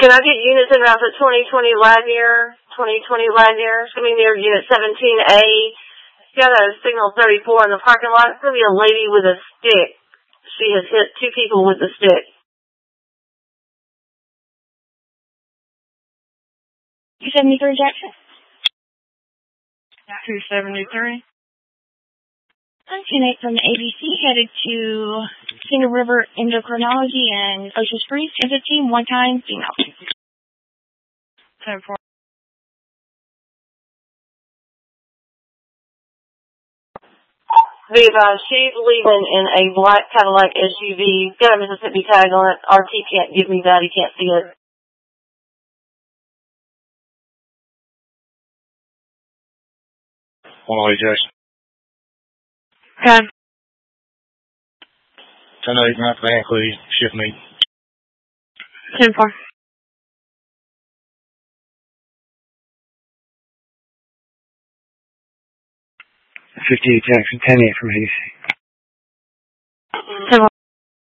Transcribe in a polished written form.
Can I get units in route for 2020 Lanier? 2020 Lanier. It's going to be near Unit 17A. Got a signal 34 in the parking lot. It's going to be a lady with a stick. She has hit 2 people with a stick. You 73 Jackson? 273. 10-8 from the ABC, headed to Cinder River Endocrinology and Ocean Springs. 10-15, one-time female. 10-4. She's leaving in a black Cadillac SUV. Got a Mississippi tag on it. RT can't give me that. He can't see it. One Jackson. 10. 10-8, not van, please. Shift me. 10-4. 58 Jackson, 10-8 from ABC.